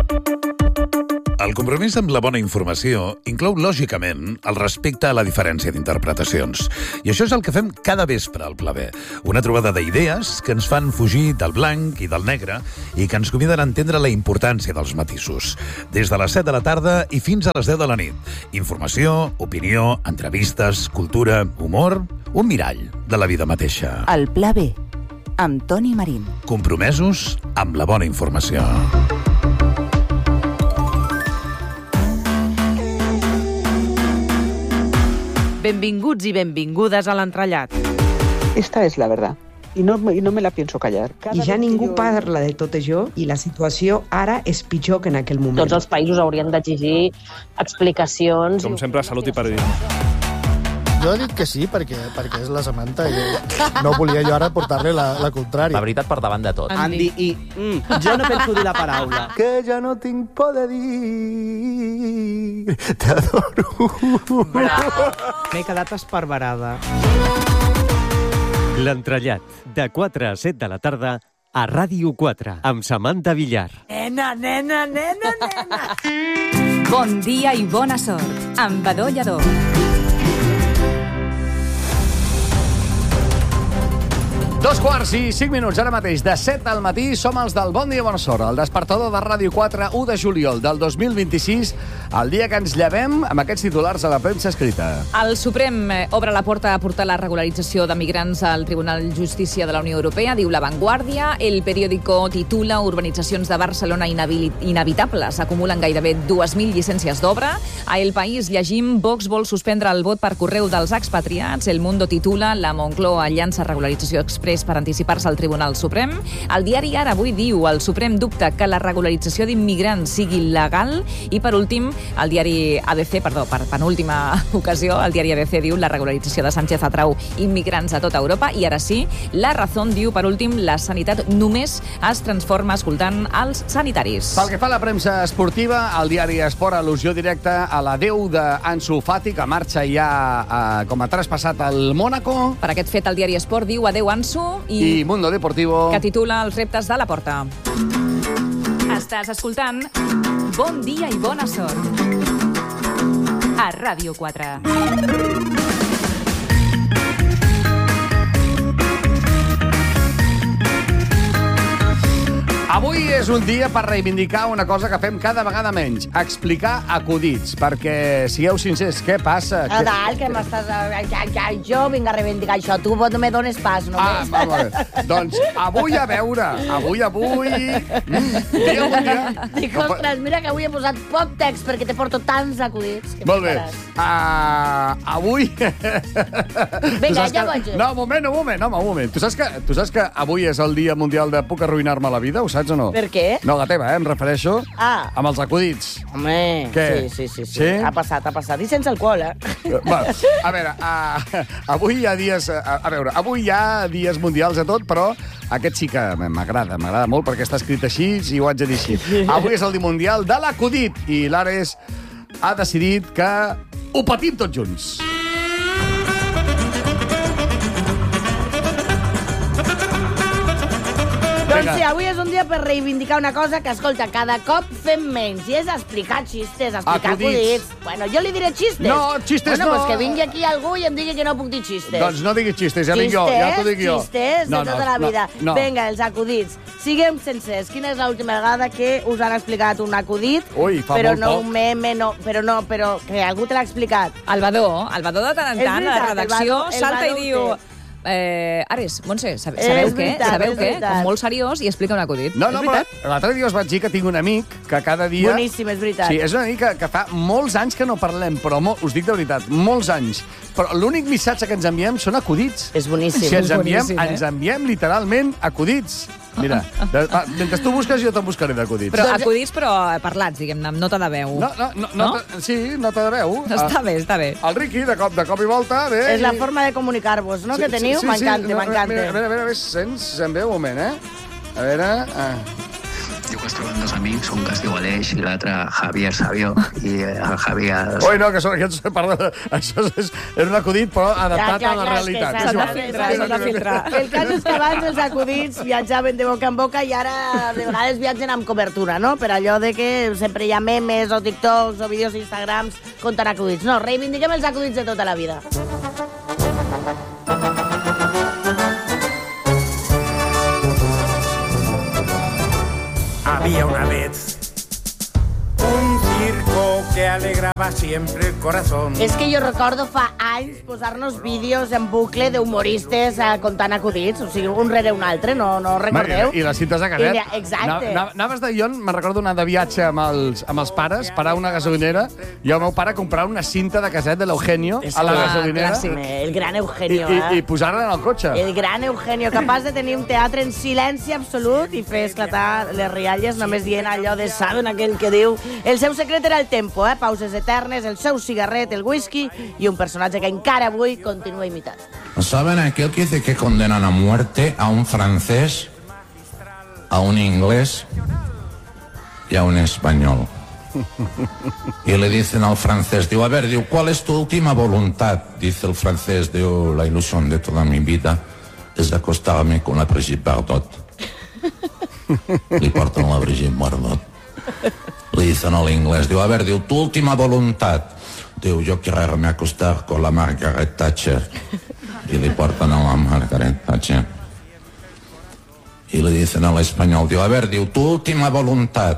El compromís amb la bona informació inclou, lògicament, el respecte a la diferència d'interpretacions. I això és el que fem cada vespre al Pla B. Una trobada d'idees que ens fan fugir del blanc i del negre i que ens conviden a entendre la importància dels matisos. Des de les 7 de la tarda i fins a les 10 de la nit. Informació, opinió, entrevistes, cultura, humor... Un mirall de la vida mateixa. El Pla B, amb Toni Marín. Compromesos amb la bona informació. Benvinguts i benvingudes a l'entrellat. Esta es la verdad. I no me la pienso callar. I ja ningú parla de tot això i la situació ara és pitjor que en aquell moment. Tots els països haurien d'exigir explicacions. Com sempre, salut i periodisme. Jo he dit que sí, perquè és la Samantha i no volia jo ara portar-li la contrària. La veritat per davant de tot. Andy i... jo no penso dir la paraula. Que ja no tinc por de dir... T'adoro. M'he quedat esparverada. L'entrellat, de 4 a 7 de la tarda, a Ràdio 4, amb Samantha Villar. Nena. Bon dia i bona sort, amb Badó Lledó. 2:05, ara mateix, de 7 al matí, som els del Bon Dia Bona Sort, el despertador de Ràdio 4, 1 de juliol del 2026, el dia que ens llevem amb aquests titulars a la premsa escrita. El Suprem obre la porta a portar la regularització de migrants al Tribunal de Justícia de la Unió Europea, diu La Vanguardia. El periòdico titula Urbanitzacions de Barcelona inevitables. Acumulen gairebé 2.000 llicències d'obra. A El País llegim Vox vol suspendre el vot per correu dels expatriats. El Mundo titula La Moncloa llança regularització express per anticipar-se al Tribunal Suprem. El diari Ara avui diu el Suprem dubta que la regularització d'immigrants sigui legal. I per últim, el diari ABC, per penúltima ocasió, el diari ABC diu la regularització de Sánchez atrau immigrants a tota Europa. I ara sí, La Razón diu, per últim, la sanitat només es transforma escoltant els sanitaris. Pel que fa a la premsa esportiva, el diari Esport, al·lusió directa a l'adeu d'Ansu Fati, que marxa ja com a traspassat al Mónaco. Per aquest fet, el diari Esport diu adeu Ansu i Mundo Deportivo, que titula Els reptes de la porta. Estàs escoltant Bon dia i bona sort a Ràdio 4. Avui és un dia per reivindicar una cosa que fem cada vegada menys, explicar acudits, perquè, sigueu sincers, què passa? Que m'estàs... Jo vinc a reivindicar això, tu no me dones pas, només. Doncs avui a veure, avui... dia. Dic, ostres, mira que avui he posat poc text perquè te porto tants acudits. Molt bé. Avui... Vinga, ja vaig. No, un moment. Tu saps que avui és el Dia Mundial de Puc Arruïnar-me la vida? Ho saps o no? Per què? No, la teva, em refereixo amb els acudits. Home, què? Sí. Ha passat. I sense alcohol, A veure, avui hi ha dies... avui hi ha dies mundials de tot, però aquest sí que m'agrada molt perquè està escrit així i ho haig de dir així. Avui és el Dia Mundial de l'Acudit i l'Ares ha decidit que ho patim tots junts. Doncs sí, avui és un dia per reivindicar una cosa que, escolta, cada cop fem menys, i és explicar xistes, explicar acudits. Bueno, jo li diré xistes. No, xistes no. Doncs que vingui aquí algú i em digui que no puc dir xistes. Doncs no diguis xistes, ja vinc jo, ja t'ho dic jo. Xistes de tota la vida. Vinga, els acudits. Siguem sencers. Quina és l'última vegada que us han explicat un acudit? Ui, fa però molt no poc. un meme, però que algú te l'ha explicat. El Badó de tant en tant, a la redacció, salta i diu... Ares, Montse, sabeu què? Com molt seriós i explica un acudit. No, però l'altre dia us vaig dir que tinc un amic que cada dia... Boníssim, és veritat. Sí, és un amic que fa molts anys que no parlem, però us dic de veritat, molts anys. Però l'únic missatge que ens enviem són acudits. És boníssim. Si ens enviem literalment acudits. Mira, mentre tu busques, jo te'n buscaré d'acudits. Però acudits, però parlats, diguem-ne, amb nota de veu. No? Sí, nota de veu. Està bé. El Riqui, de cop i volta... És la forma de comunicar-vos, no?, que teniu. M'encanta. A veure, se'n veu un moment, A veure... Diu, Pues troben dos amics, un que es diu Aleix i l'altre Javier Sabio, i el Javier... Ui, no, que són aquests... Perdó, això és un acudit, però adaptat a la realitat. S'han de filtrar. El cas és que abans els acudits viatjaven de boca en boca i ara de vegades viatgen amb cobertura, no? Per allò de que sempre hi ha memes o TikToks o vídeos d'Instagrams contant acudits. No, reivindiquem els acudits de tota la vida. Había una vez un circo que alegraba siempre el corazón. És que jo recordo fa anys posar-nos vídeos en bucle d'humoristes contant acudits, o sigui, un rere un altre, no recordeu? I les cintes de caset. Exacte. Anaves jo me'n recordo anar de viatge amb els pares, parar a una gasolinera, i el meu pare comprar una cinta de caset de l'Eugenio a la gasolinera. El gran Eugenio, I posar-la en el cotxe. El gran Eugenio, capaç de tenir un teatre en silenci absolut i fer esclatar les rialles només dient allò de saben aquell que diu... El seu secret era el tempo, pauses eternes, el seu cigarret, el whisky i un personatge que encara avui continua imitant. ¿Saben aquel que dice que condenan a muerte a un francés, a un inglés y a un español? Y le dicen al francés, digo, a ver, digo, ¿cuál es tu última voluntad? Dice el francés, digo, la ilusión de toda mi vida es acostarme con la Brigitte Bardot. Le portan la Brigitte Bardot. Le dicen al inglés, digo, a ver, digo, tu última voluntad. Digo, yo quererme acostar con la Margaret Thatcher. Y le portan a la Margaret Thatcher. Y le dicen al español, digo, a ver, digo, tu última voluntad.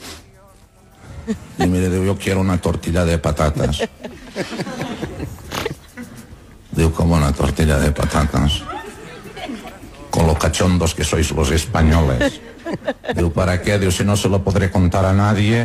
Y mire, digo, yo quiero una tortilla de patatas. Digo, ¿cómo una tortilla de patatas? Con lo cachondos que sois los españoles. Digo, ¿para qué? Digo, si no se lo podré contar a nadie.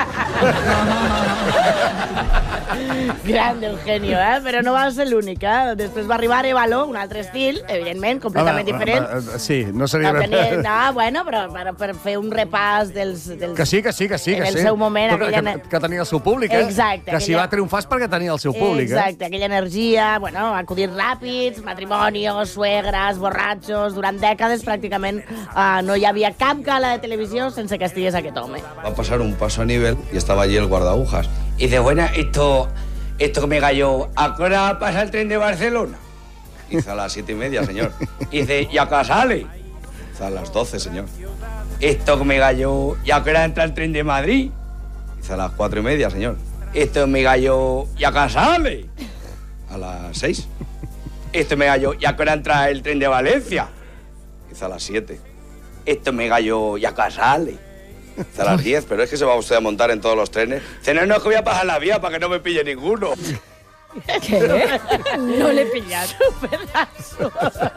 Grande Eugenio, però no va ser l'únic, Després va arribar Arevalo, un altre estil, evidentment, completament diferent. Sí, no seria... No, bueno, però per fer un repàs dels... Que sí. En el seu moment... Que tenia el seu públic, Exacte. Que si va triomfar és perquè tenia el seu públic, Exacte, aquella energia, bueno, acudits ràpids, matrimonios, suegras, borratxos... Durant dècades, pràcticament, no hi havia cap gala de televisió sense que estigués aquest home. Va a pasar un paso a nivel y estaba allí el guardaagujas. Y dice, bueno, esto que me cayó, ¿a qué hora pasa el tren de Barcelona? Dice, a las 7:30, señor. Y dice, ¿y a qué sale? Dice, a las 12, señor. Esto que me cayó, ¿y a qué hora entra el tren de Madrid? Dice, a las 4:30, señor. Esto me cayó, ¿y a qué sale? A las 6. Esto me cayó, ¿y a qué hora entra el tren de Valencia? Dice, a las 7. Esto me cayó, ¿y a qué sale? A las 10, pero es que se va usted a montar en todos los trenes. Dice, no, es que voy a pasar la vía para que no me pille ninguno. Què? No l'he pillat. Pedaço.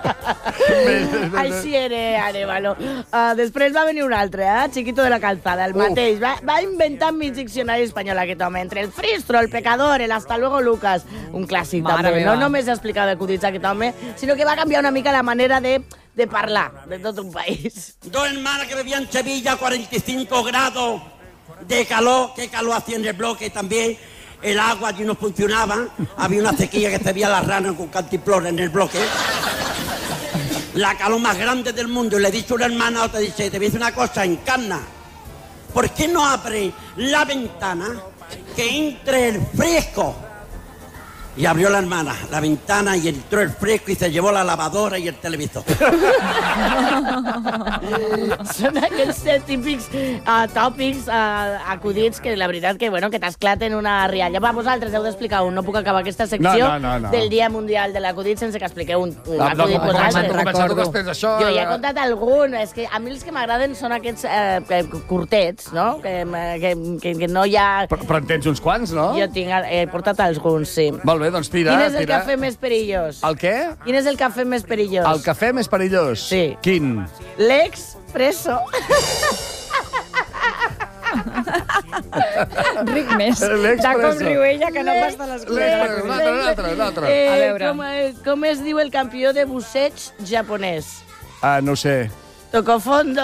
Així era Arevalo. Després va venir un altre, Chiquito de la Calzada, el mateix. Va inventar mig diccionari espanyol aquest home. Entre el fristro, el pecador, el hasta luego Lucas. Un clàssic, també. No només ha explicat acudits aquest home, sinó que va canviar una mica la manera de parlar de tot un país. Dos hermanas que vivían en Sevilla, 45 grados de calor, qué calor hacía en el bloque también. El agua allí no funcionaba, había una sequía que se veía las ranas con cantimplora en el bloque. La calor más grande del mundo. Y le dice una hermana a otra, dice, te voy a decir una cosa, Encarna, ¿por qué no abre la ventana que entre el fresco? Y abrió la hermana la ventana y entró el fresco y se llevó la lavadora y el televisor. Són aquests típics tòpics, acudits, que la veritat que, bueno, que t'esclaten una rialla. Va, vosaltres heu d'explicar un. No puc acabar aquesta secció del Dia Mundial de l'Acudit sense que expliqueu un acudit vosaltres. Jo ja he contat algun. És que a mi els que m'agraden són aquests curtets, no? Que no hi ha... Però en tens uns quants, no? Jo he portat alguns, sí. Molt bé, doncs tira. Quin és el cafè més perillós? El què? Quin és el cafè més perillós? El cafè més perillós? Sí. Quin? L'Expresso. Ric més. De com riu ella, que no passa les coses. L'altre. A veure. Com es diu el campió de busseig japonès? No sé. Tocofondo.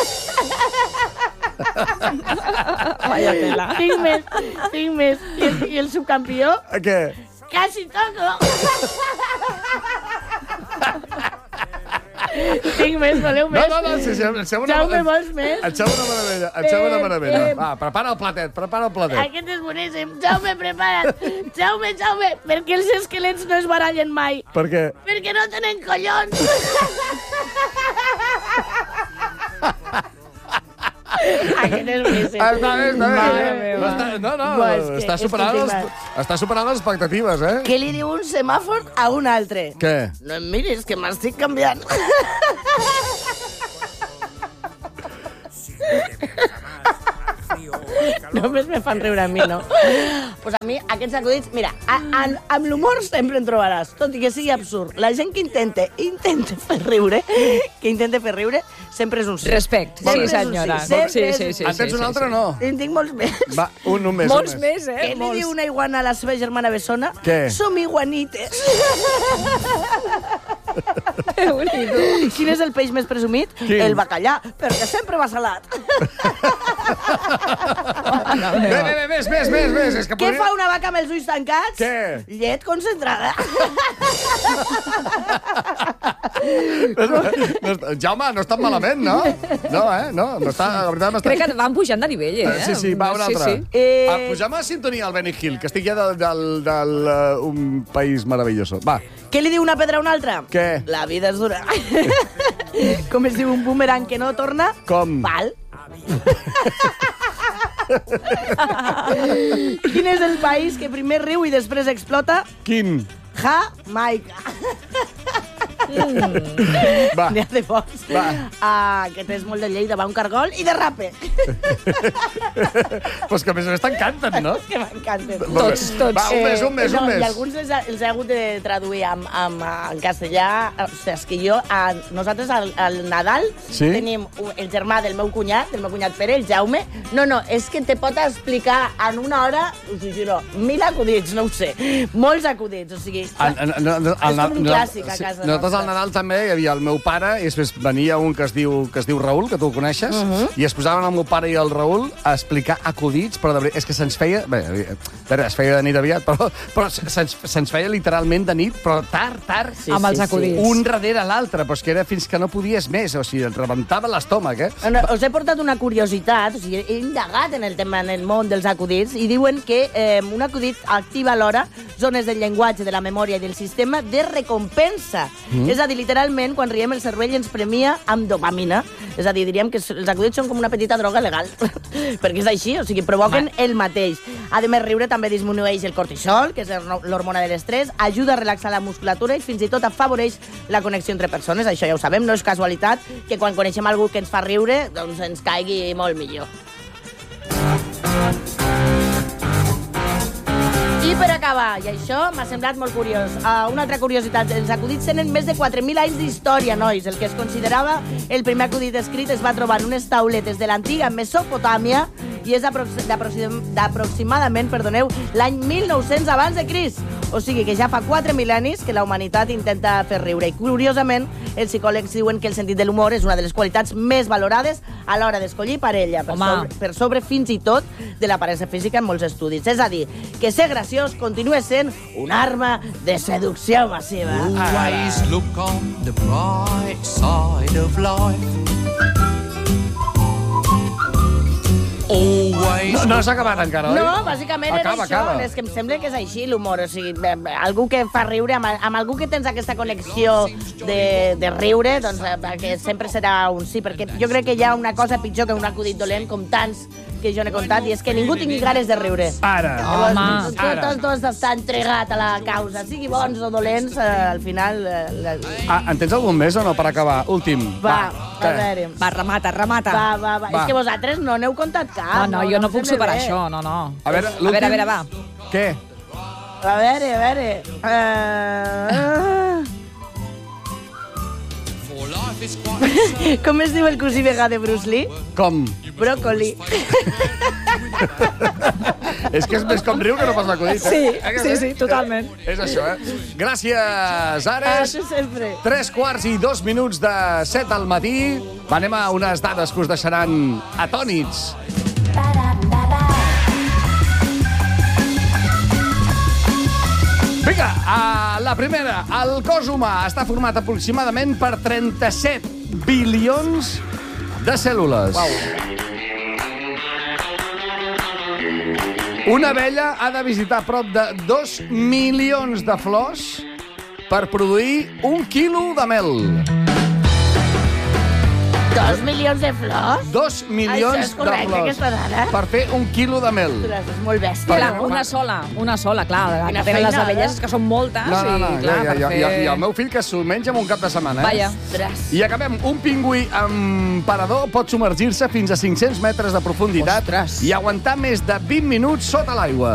Vaya tela. Tinc més. I el subcampió? Què? Casi toco. Tinc més, voleu més? No, Jaume, vols més? Et sembla una meravella. Va, prepara el platet. Aquest és boníssim. Jaume, prepara't. Jaume, perquè els esquelets no es barallen mai. Per què? Perquè no tenen collons. Aquest és boníssim. Està bé. Està superant les expectatives, eh? Què li diu un semàfor a un altre? Què? No em miris, que m'estic canviant. Només me fan riure a mi, no? Pues a mi, aquests acudits... Mira, amb l'humor sempre en trobaràs, tot i que sigui absurd. La gent que intenta fer riure, sempre és un sí. Respecte. Sí, senyora. Sí. En tens un altre o no? En tinc molts més. Va, un més. Molts més, eh? Què li diu una iguana a la seva germana bessona? Què? Som iguanites. Quin és el peix més presumit? Quin? El bacallà, perquè sempre va salat. Més. Què fa una vaca amb els ulls tancats? Què? Llet concentrada. Jaume, no està malament, no? No, està... La veritat m'està... Crec que van pujant de nivell, eh? Sí, va, un altre. Sí. Pugem a sintonia al Benny Hill, que estic ja d'un país meravelloso. Va. Què li diu una pedra a una altra? Què? La vida és dura. Com es diu un boomerang que no torna? Com? Val. Quin és el país que primer riu i després explota? Quin? Jamaica. Va. N'hi ha de bons. Aquest és molt de Lleida, va un cargol i de rape. Pues que a més t'encanten, no? Que m'encanten. Tots. Va, un més. I alguns els he hagut de traduir en castellà. O sigui, és que nosaltres al Nadal tenim el germà del meu cunyat Pere, el Jaume. No, és que te pot explicar en una hora, us ho juro, 1000 acudits, no ho sé. Molts acudits, o sigui... És com un clàssic a casa nostra. Nosaltres al Nadal també hi havia el meu pare i després venia un que es diu Raül, que tu el coneixes, i es posaven el meu pare i el Raül a explicar acudits, però de veritat, és que se'ns feia... Bé, es feia de nit aviat, però se'ns feia literalment de nit, però tard. Amb els acudits. Un darrere l'altre, però és que era fins que no podies més, o sigui, et rebentava l'estómac, eh? Us he portat una curiositat, o sigui, he indagat en el tema, en el món dels acudits, i diuen que un acudit activa alhora zones del llenguatge, de la memòria i del sistema de recompensa. És a dir, literalment, quan riem el cervell ens premia amb dopamina. És a dir, diríem que els acudits són com una petita droga legal. Perquè és així, o sigui, provoquen el mateix. A més, riure també disminueix el cortisol, que és l'hormona de l'estrès, ajuda a relaxar la musculatura i fins i tot afavoreix la connexió entre persones. Això ja ho sabem, no és casualitat que quan coneixem algú que ens fa riure, doncs ens caigui molt millor. I per acabar, i això m'ha semblat molt curiós, una altra curiositat, els acudits tenen més de 4.000 anys d'història, nois. El que es considerava el primer acudit escrit es va trobar en unes tauletes de l'antiga Mesopotàmia i és d'aproximadament, l'any 1900 abans de Crist. O sigui que ja fa 4 mil·lennis que la humanitat intenta fer riure. I curiosament, els psicòlegs diuen que el sentit de l'humor és una de les qualitats més valorades a l'hora d'escollir parella, per sobre fins i tot de l'aparença física en molts estudis. És a dir, que ser graciós continua sent una arma de seducció massiva. Always look on the bright side of life. No s'ha acabat encara, oi? No, bàsicament era això. És que em sembla que és així, l'humor. O sigui, algú que fa riure, amb algú que tens aquesta connexió de riure, doncs que sempre serà un sí, perquè jo crec que hi ha una cosa pitjor que un acudit dolent, com tants que jo n'he contat, i és que ningú tingui ganes de riure. Ara. Tu has d'estar entregat a la causa, sigui bons o dolents, al final... En tens algun més o no, per acabar? Últim. Va, a veure. Va, remata. Va. És que vosaltres no n'heu contat cap. No, jo no puc superar això, no. A veure, va. Què? A veure... Com es diu el cosí vegà de Bruce Lee? Com? Brócoli. És que és més com riu que no pas l'acudit, eh? Sí, totalment. És això, eh? Gràcies, Ares. Això sempre. 3:02 de 7 al matí. Anem a unes dades que us deixaran atònits. Vinga, Vinga, la primera. El cos humà està format aproximadament per 37 bilions de cèl·lules. Una abella ha de visitar prop de 2 milions de flors per produir 1 quilo de mel. 2 milions de flors? 2 milions Això és correcte, de flors aquesta dada? per fer 1 quilo de mel. Ostres, és molt bèstia. Clar, una sola, clar. Quina Tenen les feinada. abelles, que són moltes. No, clar, per fer... I el meu fill que s'ho menja en un cap de setmana. Vaja. I acabem. Un pingüí emperador pot submergir-se fins a 500 metres de profunditat i aguantar més de 20 minuts sota l'aigua.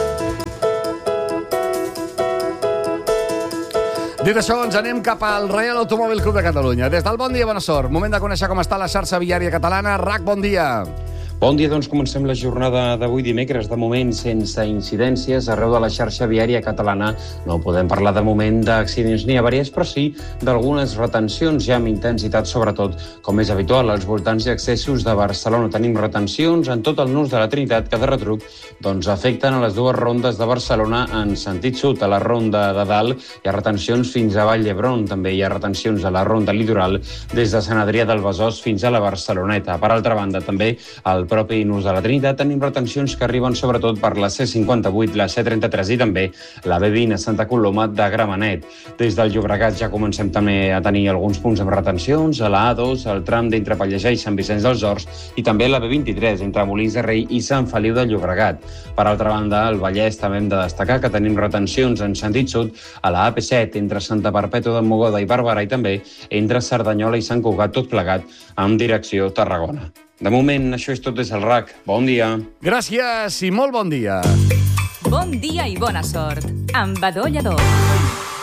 Dit això, ens anem cap al Reial Automòbil Club de Catalunya. Des del Bon Dia, Bona Sort. Moment de conèixer com està la xarxa viària catalana. RAC, bon dia. Bon dia, doncs comencem la jornada d'avui dimecres. De moment, sense incidències arreu de la xarxa viària catalana. No podem parlar de moment d'accidents ni avaries, però sí d'algunes retencions, ja amb intensitat, sobretot, com és habitual, als voltants i accessos de Barcelona. Tenim retencions en tot el nus de la Trinitat que de retruc afecten a les dues rondes de Barcelona en sentit sud. A la ronda de dalt hi ha retencions fins a Vall d'Hebron. També hi ha retencions a la ronda litoral des de Sant Adrià del Besòs fins a la Barceloneta. Per altra banda, també al propi nus de la Trinitat tenim retencions que arriben sobretot per la C58, la C33 i també la B20 a Santa Coloma de Gramenet. Des del Llobregat ja comencem també a tenir alguns punts amb retencions, a la A2, al tram d'entre Pallejà i Sant Vicenç dels Horts i també la B23 entre Molins de Rei i Sant Feliu de Llobregat. Per altra banda, al Vallès també hem de destacar que tenim retencions en sentit sud a la AP7 entre Santa Perpètua de Mogoda i Barberà i també entre Cerdanyola i Sant Cugat, tot plegat en direcció Tarragona. De moment, això és tot des del RAC. Bon dia. Gràcies i molt bon dia. Bon dia i bona sort amb Badó Lledó.